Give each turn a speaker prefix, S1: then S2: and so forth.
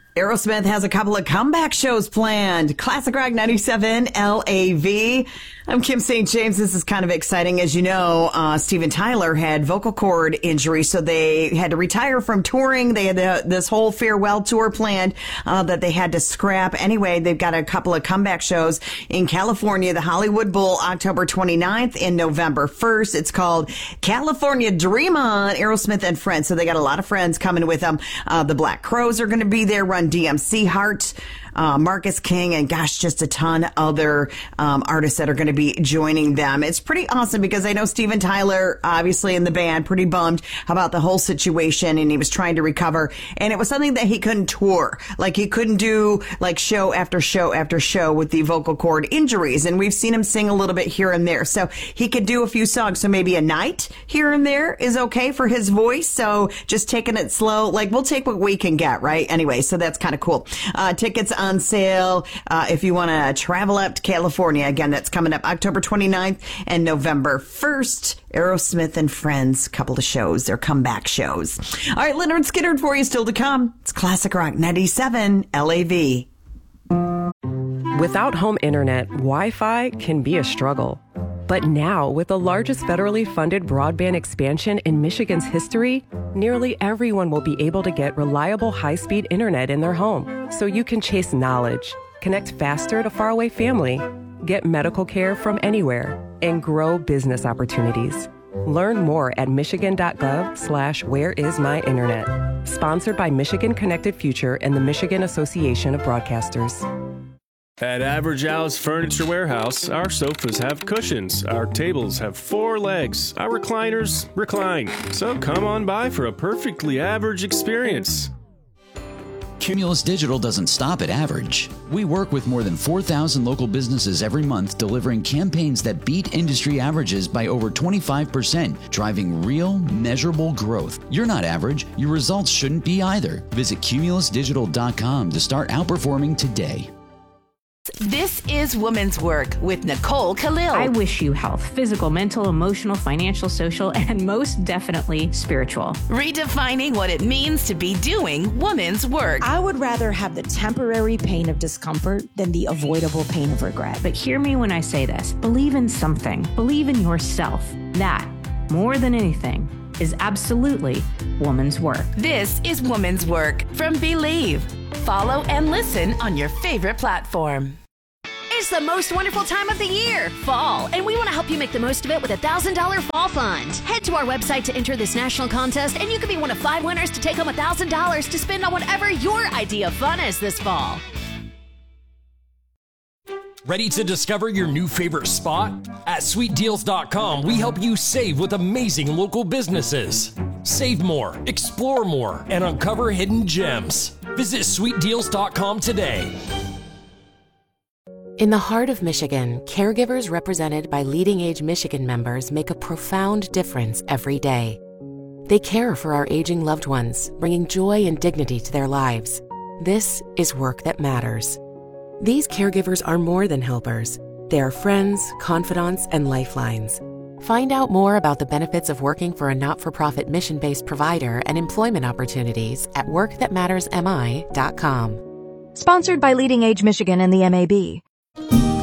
S1: Aerosmith has a couple of comeback shows planned. Classic Rock 97 LAV. I'm Kim St. James. This is kind of exciting. As you know, Steven Tyler had vocal cord injury, so they had to retire from touring. They had this whole farewell tour planned that they had to scrap. Anyway, they've got a couple of comeback shows in California, the Hollywood Bowl, October 29th and November 1st. It's called California Dream On, Aerosmith and Friends. So they got a lot of friends coming with them. The Black Crowes are going to be there, Run DMC, Heart, Marcus King, and gosh, just a ton other artists that are going to be joining them. It's pretty awesome because I know Steven Tyler, obviously in the band, pretty bummed about the whole situation, and he was trying to recover, and it was something that he couldn't tour. Like, he couldn't do like show after show after show with the vocal cord injuries, and we've seen him sing a little bit here and there. So he could do a few songs, so maybe a night here and there is okay for his voice. So just taking it slow, like we'll take what we can get, right? Anyway, so that's kind of cool. Tickets on sale if you want to travel up to California. Again, that's coming up October 29th and November 1st. Aerosmith and Friends, couple of shows, their comeback shows. All right, Leonard Skinner for you still to come. It's Classic Rock 97 LAV.
S2: Without home internet, Wi-Fi can be a struggle. But now, with the largest federally funded broadband expansion in Michigan's history, nearly everyone will be able to get reliable high-speed internet in their home. So you can chase knowledge, connect faster to faraway family, get medical care from anywhere, and grow business opportunities. Learn more at michigan.gov/whereismyinternet. Sponsored by Michigan Connected Future and the Michigan Association of Broadcasters.
S3: At Average Alice Furniture Warehouse, our sofas have cushions, our tables have 4 legs, our recliners recline. So come on by for a perfectly average experience.
S4: Cumulus Digital doesn't stop at average. We work with more than 4,000 local businesses every month, delivering campaigns that beat industry averages by over 25%, driving real, measurable growth. You're not average. Your results shouldn't be either. Visit cumulusdigital.com to start outperforming today.
S5: This is Woman's Work with Nicole Khalil.
S6: I wish you health, physical, mental, emotional, financial, social, and most definitely spiritual.
S5: Redefining what it means to be doing woman's work.
S7: I would rather have the temporary pain of discomfort than the avoidable pain of regret.
S6: But hear me when I say this. Believe in something. Believe in yourself. That, more than anything, is absolutely woman's work.
S5: This is Woman's Work from Believe. Follow and listen on your favorite platform.
S8: It's the most wonderful time of the year, fall, and we want to help you make the most of it with a $1,000 fall fund. Head to our website to enter this national contest, and you could be one of 5 winners to take home $1,000 to spend on whatever your idea of fun is this fall.
S9: Ready to discover your new favorite spot? At sweetdeals.com, we help you save with amazing local businesses. Save more, explore more, and uncover hidden gems. Visit sweetdeals.com today.
S10: In the heart of Michigan, caregivers represented by Leading Age Michigan members make a profound difference every day. They care for our aging loved ones, bringing joy and dignity to their lives. This is work that matters. These caregivers are more than helpers. They are friends, confidants, and lifelines. Find out more about the benefits of working for a not-for-profit mission-based provider and employment opportunities at workthatmattersmi.com.
S11: Sponsored by Leading Age Michigan and the MAB.